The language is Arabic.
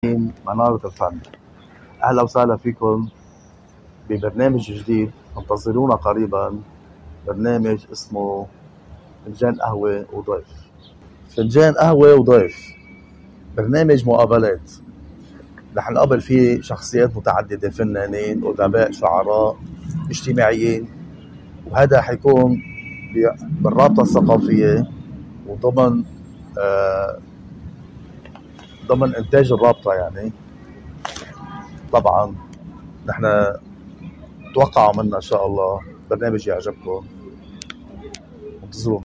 منارة الفن. أهلا وسهلا فيكم ببرنامج جديد، انتظرونا قريبا. برنامج اسمه فنجان قهوة وضيف. فنجان قهوة وضيف برنامج مقابلات رح نقابل فيه شخصيات متعددة، فنانين، أدباء، شعراء، اجتماعيين، وهذا حيكون بالرابطة الثقافية وضمن ضمن إنتاج الرابطة. يعني طبعا نحن توقعوا منا إن شاء الله برنامج يعجبكم، انتظرونا.